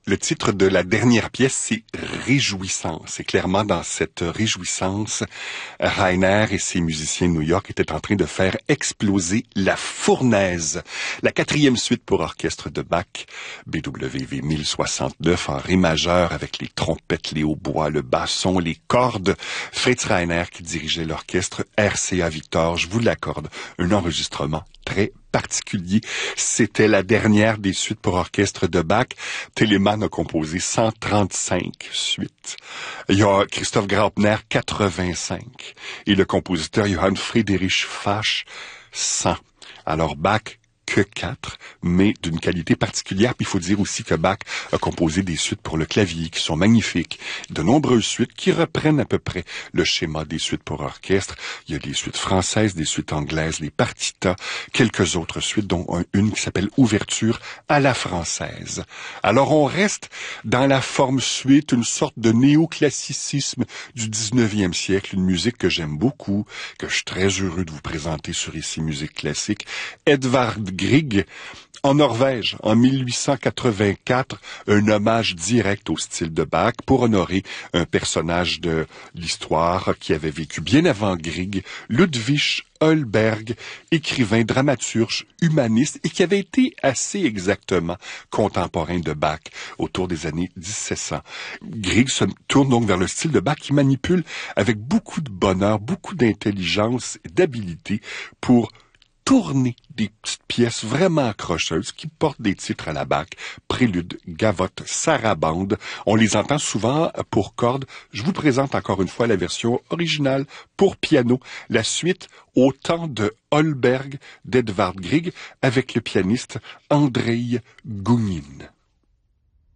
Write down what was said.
Le titre de la dernière pièce, c'est Réjouissance. Et clairement, dans cette réjouissance, Rainer et ses musiciens de New York étaient en train de faire exploser la fournaise. La quatrième suite pour orchestre de Bach, BWV 1069, en ré majeur avec les trompettes, les hautbois, le basson, les cordes. Fritz Rainer qui dirigeait l'orchestre, RCA Victor, je vous l'accorde, un enregistrement très particulier. C'était la dernière des suites pour orchestre de Bach. Telemann a composé 135 suites. Il y a Christoph Graupner, 85. Et le compositeur Johann Friedrich Fasch, 100. Alors Bach, que 4, mais d'une qualité particulière. Puis il faut dire aussi que Bach a composé des suites pour le clavier qui sont magnifiques. De nombreuses suites qui reprennent à peu près le schéma des suites pour orchestre. Il y a des suites françaises, des suites anglaises, les partitas, quelques autres suites, dont une qui s'appelle Ouverture à la française. Alors on reste dans la forme suite, une sorte de néoclassicisme du 19e siècle, une musique que j'aime beaucoup, que je suis très heureux de vous présenter sur Ici Musique Classique. Edvard Grieg, en Norvège, en 1884, un hommage direct au style de Bach pour honorer un personnage de l'histoire qui avait vécu bien avant Grieg, Ludwig Holberg, écrivain, dramaturge, humaniste et qui avait été assez exactement contemporain de Bach autour des années 1700. Grieg se tourne donc vers le style de Bach qui manipule avec beaucoup de bonheur, beaucoup d'intelligence et d'habileté pour tourner des petites pièces vraiment accrocheuses qui portent des titres à la Bach, prélude, gavotte, sarabande. On les entend souvent pour cordes. Je vous présente encore une fois la version originale pour piano, la suite au temps de Holberg d'Edvard Grieg avec le pianiste Andrei Gounin.